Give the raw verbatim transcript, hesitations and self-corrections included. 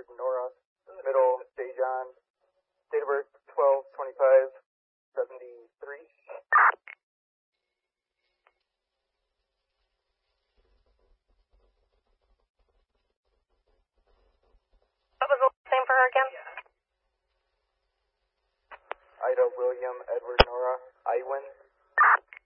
Edward Nora. Middle, Dejan. Date of birth, twelve twenty-five seventy-three. What was the last name for her again? Ida William Edward Nora. Iwin.